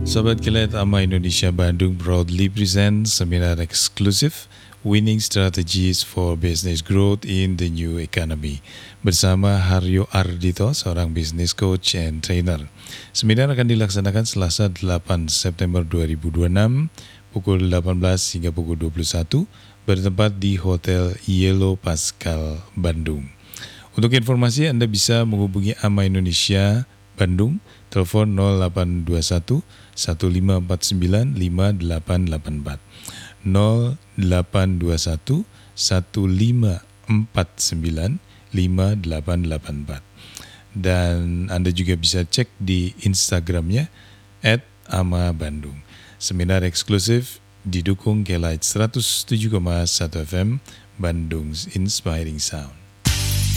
Sobat Kilat Ama Indonesia Bandung proudly presents seminar eksklusif Winning Strategies for Business Growth in the New Economy bersama Haryo Ardito, seorang business coach and trainer. Seminar akan dilaksanakan Selasa 8 September 2026 pukul 18 hingga pukul 21 bertempat di Hotel Yellow Pascal Bandung. Untuk informasi Anda bisa menghubungi Ama Indonesia Bandung, telepon 0821 1549 5884 0821 1549 5884. Dan Anda juga bisa cek di Instagramnya @ama_bandung. Seminar eksklusif didukung Kelight 107,1 FM Bandung's Inspiring Sound.